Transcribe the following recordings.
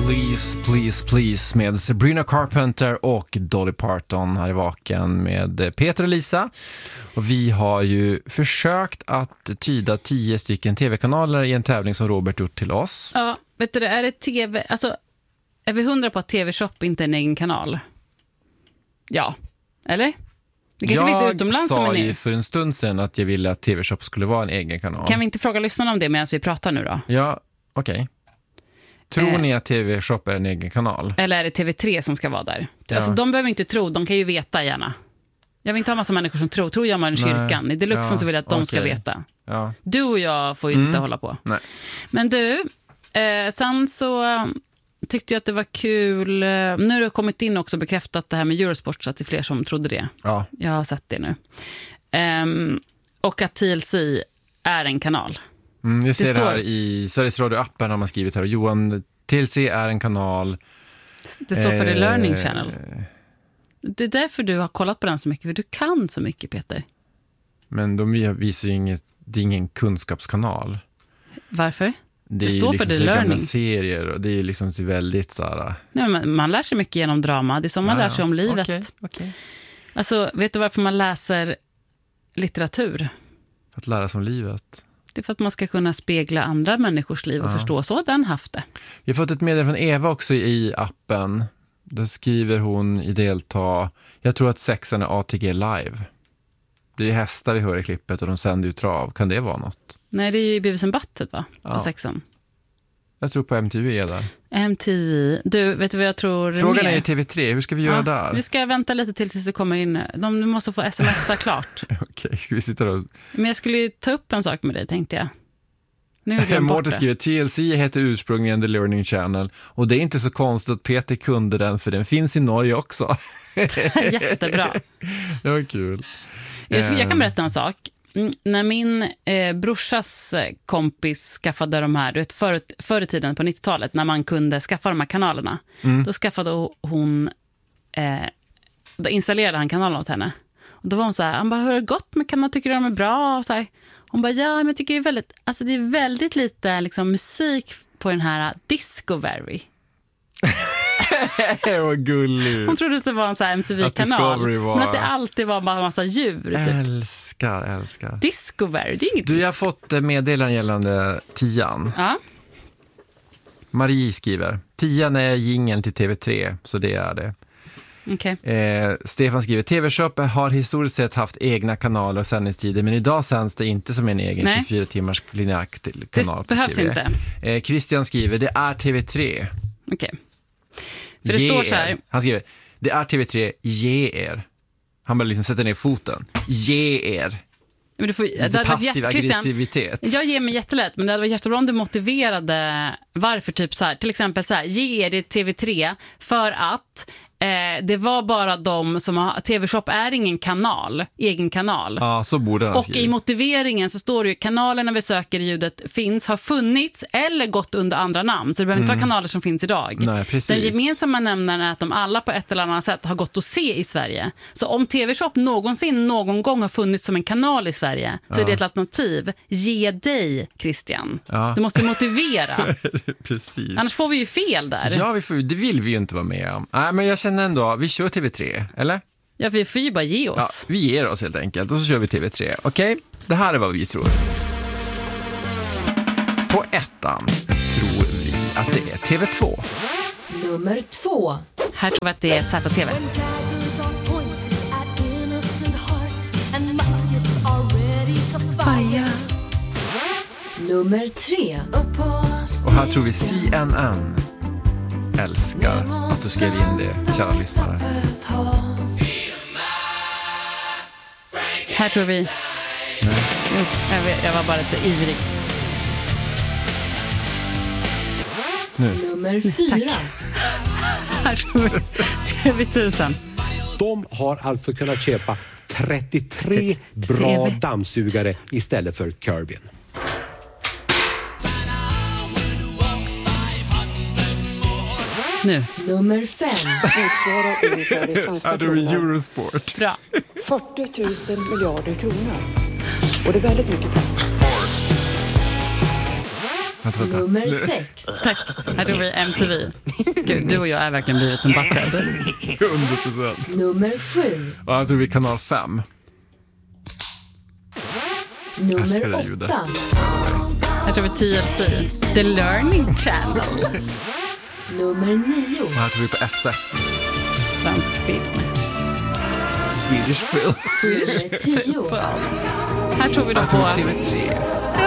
Please, please, please med Sabrina Carpenter och Dolly Parton här i Vaken med Peter och Lisa. Och vi har ju försökt att tyda 10 stycken tv-kanaler i en tävling som Robert gjort till oss. Ja, vet du, är det tv... Alltså, är vi 100 på att TV-shop inte är en egen kanal? Ja, eller? Det kanske finns utomlands som sa ju för en stund sedan att jag ville att TV-shop skulle vara en egen kanal. Kan vi inte fråga lyssnarna om det medan vi pratar nu då? Ja, okej. Tror ni att TV-shop är en egen kanal? Eller är det TV3 som ska vara där? Ja. Alltså, de behöver inte tro, de kan ju veta gärna. Jag vill inte ha massa människor som tror jag man i kyrkan. I Deluxen så vill jag att de ska veta. Ja. Du och jag får ju inte hålla på. Nej. Men du, sen så tyckte jag att det var kul. Nu har det kommit in också bekräftat det här med Eurosport, så att det är fler som trodde det. Ja. Jag har sett det nu. Och att TLC är en kanal. Jag ser det här i Sveriges Radio-appen har man skrivit här. Johan, TLC är en kanal. Det står för The Learning Channel. Det är därför du har kollat på den så mycket. För du kan så mycket, Peter. Men de visar ju inget, det är ingen kunskapskanal. Varför? Det står liksom för The Learning. Serier och det är liksom väldigt så här... Nej, men man lär sig mycket genom drama. Det är som man lär sig om livet. Okay. Alltså, vet du varför man läser litteratur? För att lära sig om livet. Det är för att man ska kunna spegla andra människors liv och förstå så att den haft det. Vi har fått ett meddelande från Eva också i appen. Där skriver hon i delta: jag tror att sexan är ATG live. Det är hästar vi hör i klippet och de sänder ju trav. Kan det vara något? Nej, det är ju Beavis and Butthead, va? På sexan. Jag tror på MTV är där. MTV. Du, vet du vad jag tror? Frågan är i TV3. Hur ska vi göra där? Vi ska vänta lite tills det kommer in. De måste få smsa klart. Okej, ska vi sitta då? Men jag skulle ju ta upp en sak med dig, tänkte jag. Nu Mårten skriver: TLC heter ursprungligen The Learning Channel. Och det är inte så konstigt att Peter kunde den, för den finns i Norge också. Jättebra. Det var kul. Jag kan berätta en sak. När min brorsas kompis skaffade de här, du vet, förr i tiden på 90-talet, när man kunde skaffa de här kanalerna, då skaffade hon, då installerade han kanalen åt henne. Och då var hon så här, han bara, hur har det gått med kanalen, tycker du de är bra? Och så här. Hon bara, ja, men jag tycker det är väldigt lite liksom, musik på den här Discovery. Vad gulligt. Hon trodde att det var en så här MTV-kanal. Men att det alltid var bara en massa djur. Typ. Älskar. Discovery, det är inget. Jag har fått meddelanden gällande 10:an. Ja. Marie skriver: 10:an är jingeln till TV3, så det är det. Okay. Stefan skriver: TV-shop har historiskt sett haft egna kanaler och sändningstider, men idag sänds det inte som en egen 24 timmars linjär kanal. Det behövs TV. inte. Christian skriver: det är TV3. Okej. För det står så här. Han skriver: det är TV3, ge er. Han bara liksom sätter ner foten. Ge er. Men du får, passiv aggressivitet. Jag ger mig jättelätt, men det hade varit jättebra om du motiverade varför, typ så här, till exempel så här: ge er det TV3 för att det var bara de som har, TV-shop är ingen kanal, egen kanal. Ja, så borde han och skriva. I motiveringen så står det ju: kanalerna vi söker i ljudet har funnits eller gått under andra namn. Så det behöver inte vara kanaler som finns idag. Nej, precis. Den gemensamma nämnaren är att de alla på ett eller annat sätt har gått att se i Sverige. Så om TV-shop någon gång har funnits som en kanal i Sverige, så är det ett alternativ. Ge dig, Christian. Ja. Du måste motivera. Precis. Annars får vi ju fel där. Ja, det vill vi ju inte vara med om. Nej, men jag känner ändå, vi kör TV3, eller? Ja, vi får ju bara ge oss. Ja, vi ger oss helt enkelt och så kör vi TV3. Okej? Det här är vad vi tror. På 1:an tror vi att det är TV2. Nummer 2. Här tror vi att det är ZTV. Nummer 3. Och här tror vi CNN. Älskar att du skrev in det, kära lyssnare. Här tror vi. Nej. Jo, jag var bara lite ivrig. Nummer 4. Här tror vi TV1000. De har alltså kunnat köpa 33 bra dammsugare istället för Kirbyn. Nu. Nummer 5. Motsvarar ungefär det svenska kronan. Eurosport. Bra. 40 000 miljarder kronor. Och det är väldigt mycket pengar. Vänta. Nummer 6. Tack. Här tog vi MTV. Gud, du och jag är verkligen blivit som Butthead. 100%. Nummer 7. Ja, jag tror vi är kanal 5. älskar det Nummer ljudet. 8. Här tror vi TLC. The Learning Channel. Nummer 9. Och här tror vi på SF. Svensk film. Swedish film. Nummer 10. Här tror vi då Jag tror på... TV3.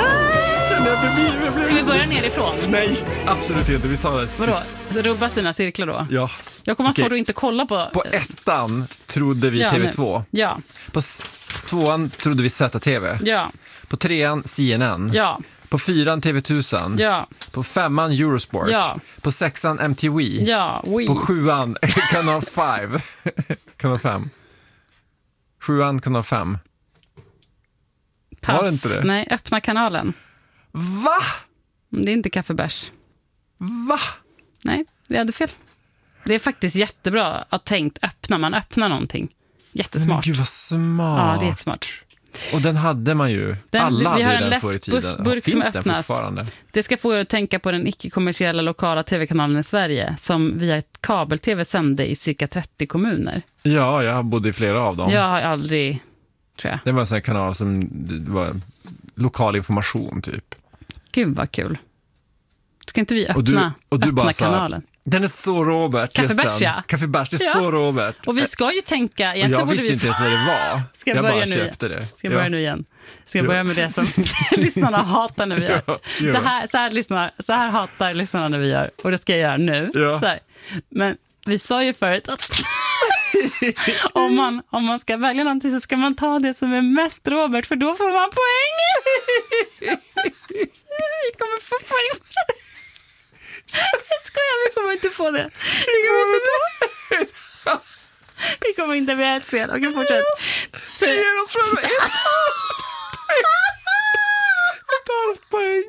Ska vi börja nerifrån? Nej, absolut inte. Vi tar det Vadå? sist. Så rubbas dina cirklar då? Ja. Jag kommer Okej. att inte kolla på... På ettan trodde vi Ja, TV2. nu. Ja, På tvåan trodde vi ZTV. ja, På trean CNN. ja, På fyran TV1000. ja, På femman Eurosport. Ja. På sexan MTV. ja, På sjuan kanal 5. Kanal 5. Sjuan kanal 5. Var det inte det? Nej, öppna kanalen. Va? Det är inte kaffebärs. Va? Nej, vi hade fel. Det är faktiskt jättebra att tänkt öppna. Man öppnar någonting. Men Jättesmart. gud vad smart. Ja, det är jättesmart. Och den hade man ju. Den- Alla vi har hade en den förr i tiden. läskburk som Finns den öppnas. fortfarande? Det ska få er att tänka på den icke-kommersiella lokala tv-kanalen i Sverige som via ett kabel-tv sände i cirka 30 kommuner. Ja, jag bodde i flera av dem. Jag har aldrig, tror jag. Det var en sån här kanal som det var lokal information typ. Gud vad kul. Ska inte vi Och du öppna bara så här, kanalen? Den är så Robert. Kaffebärs, just den. ja. Kaffebärs, det är Ja. så Robert. Och vi ska ju tänka, Och egentligen jag borde visste vi... inte ens vad det var. Ska jag jag börja bara nu köpte det. Ska jag börja nu igen? Ska jag börja med det som lyssnarna hatar när vi gör? Ja, gör Så här hatar lyssnarna när vi gör. Och det ska jag göra nu. Ja. Så här. Men vi sa ju förut att om man ska välja någonting så ska man ta det som är mest Robert, för då får man poäng. Vi kommer få poäng. Jag skojar, vi kommer inte få det. Vi kommer inte med ett fel. Okej, fortsätt. Ger oss fram ett halvt poäng.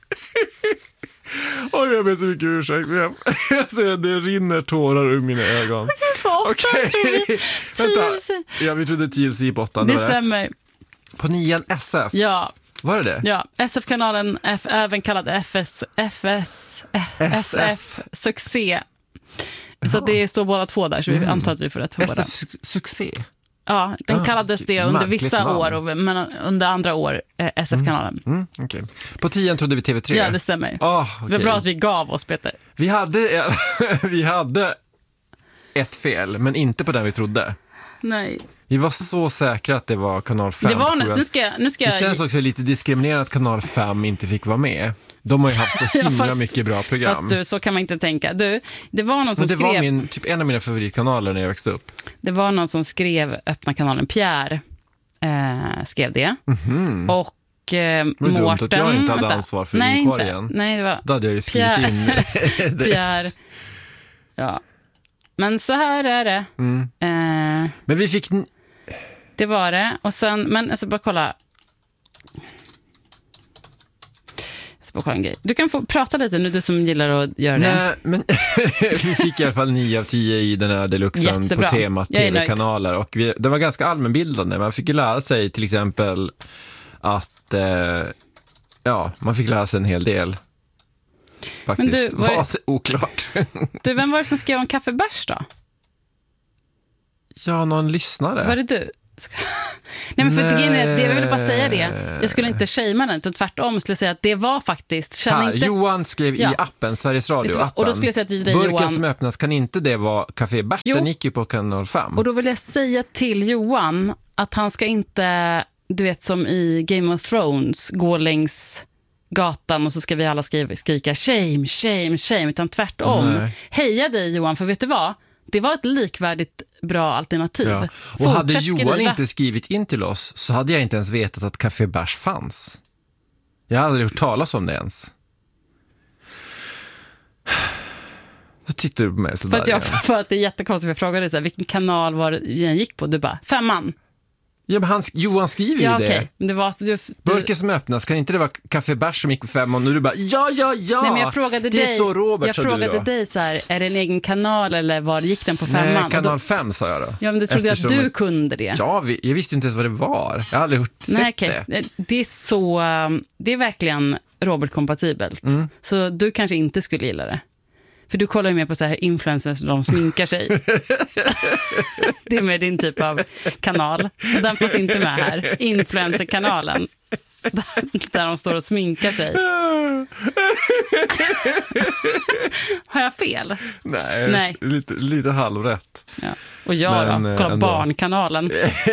Oj, jag ber så mycket ursäkt. Det rinner tårar ur mina ögon. Okej, vänta. Ja, vi trodde TLC på 8. Det var rätt. stämmer. På 9 SF. Ja, Var det det? ja. SF-kanalen, även kallad SF Succé. Så att det står båda två där, så vi antar att vi får rätt för båda. SF Succé. Ja, den kallades det under märkligt vissa namn. år, men under andra år SF-kanalen. Okej. På 10 trodde vi TV3. Ja, det stämmer. Det var okej. bra att vi gav oss, Peter. Vi hade ett fel, men inte på den vi trodde. Nej. Vi var så säkra att det var kanal 5. Det var nu ska Det känns jag... också lite diskriminerande att kanal 5 inte fick vara med. De har ju haft så Ja, himla mycket bra program. Fast du, så kan man inte tänka. Du, det var någon som Men det var skrev... en av mina favoritkanaler när jag växte upp. Det var någon som skrev öppna kanalen. Pierre skrev det. Och Men dumt Mårten... att jag inte hade vänta. ansvar för Nej, inkorgen. inte. Nej, det var Då hade jag ju skrivit in det. Pierre. Ja. Men så här är det. Men vi fick... Det var det. Och sen, men alltså bara kolla. Jag ska bara kolla en grej. Du kan få prata lite nu, du som gillar att göra det. Nej, men vi fick i alla fall 9 av 10 i den här deluxen Jättebra. på temat Jag är nöjd. tv-kanaler. Och det var ganska allmänbildande. Man fick ju lära sig till exempel att man fick lära sig en hel del. Faktiskt. Men du, vad är- var oklart. Du, vem var det som skrev om kaffebärs då? Ja, någon lyssnare. Var det du? Nej, men för Nej. jag ville bara säga det. Jag skulle inte shamea den, utan tvärtom skulle säga att det var faktiskt... Här, inte... Johan skrev i Ja. appen, Sveriges Vet du vad? Radio-appen. Och då skulle jag säga till dig, Burken Johan- som öppnas, kan inte det vara Café Bärs? Jo. Den gick ju på kanal 5. Och då vill jag säga till Johan att han ska inte, du vet som i Game of Thrones, gå längs gatan och så ska vi alla skrika shame, shame, shame, utan tvärtom. Nej. Heja dig Johan, för vet du vad? Det var ett likvärdigt bra alternativ. Ja. Och hade Fortsätt Johan skriva. inte skrivit in till oss så hade jag inte ens vetat att Café Bärs fanns. Jag hade aldrig hört talas om det ens. Så tittar du på mig så För där att, för att det är jättekonstigt, jag frågade dig så här, vilken kanal var det den gick på? Du bara, 5:an. Ja, men Johan skriver Ja, ju okej. det. Men det var, du, Burken som öppnas, kan inte det vara Café Bärs som gick på 5 och nu du bara, ja. Nej, men jag frågade det är dig, så Robert, jag sa du frågade då. dig så här, är det en egen kanal eller var gick den på 5:an? Nej, Och kanal då, 5 sa jag då. ja, men då trodde jag att Eftersom du kunde det. Ja, jag visste ju inte ens vad det var. Jag har aldrig sett Nej, okej. det. Det är så, det är verkligen Robert-kompatibelt. Så du kanske inte skulle gilla det. För du kollar ju mer på så här influencers de sminkar sig. Det är med din typ av kanal. Den finns inte med här. Influencer-kanalen. Där de står och sminkar sig. Har jag fel? Nej. Lite halvrätt. Ja. Och jag då? Kolla Barnkanalen.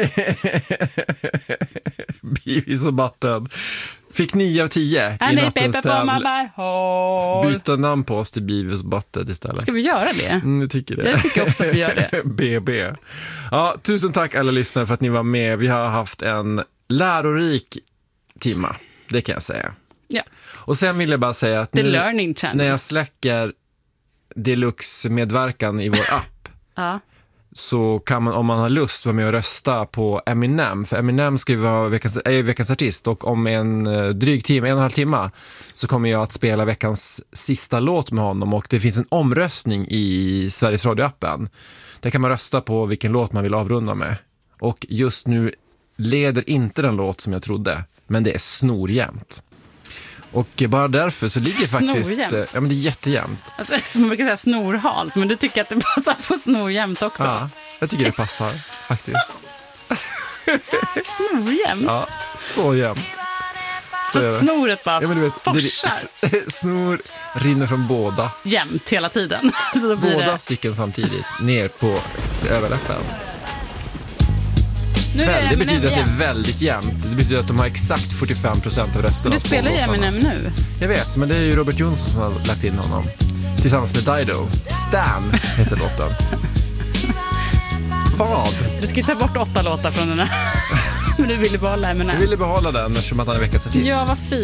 Beavis och Butthead. Fick 9 av 10 i nattens tävling. Byta namn på oss till Beavis och Butthead istället. Ska vi göra det? Jag tycker det. Jag tycker också att vi gör det. BB. Ja, tusen tack alla lyssnare för att ni var med. Vi har haft en lärorik timma, det kan jag säga. Ja. Och sen vill jag bara säga att The Learning Channel. När jag släcker Deluxe-medverkan i vår app så kan man, om man har lust, vara med och rösta på Eminem. För Eminem ska ju vara veckans artist, och om en dryg timme, 1,5 timme, så kommer jag att spela veckans sista låt med honom, och det finns en omröstning i Sveriges Radio-appen. Där kan man rösta på vilken låt man vill avrunda med. Och just nu leder inte den låt som jag trodde, men det är snorjämnt. Och bara därför så ligger faktiskt... Ja, men det är jättejämnt. Alltså, som man brukar säga snorhalt, men du tycker att det passar på snorjämnt också? Ja, jag tycker det passar faktiskt. Snorjämnt? Ja, så jämnt. Så att snoret bara forsar? Snor rinner från båda. Jämnt hela tiden. Så då blir båda stycken samtidigt, ner på överläppen. Det betyder att det är väldigt jämnt. Det betyder att de har exakt 45% av rösterna. Men du spelar ju Eminem nu. Jag vet, men det är ju Robert Jonsson som har lagt in honom. Tillsammans med Dido. Stan heter låten. Vad? Du ska ju ta bort 8 låtar från den här. Men du ville behålla Eminem. Jag ville behålla den eftersom att han är veckans artist. Ja, vad fint.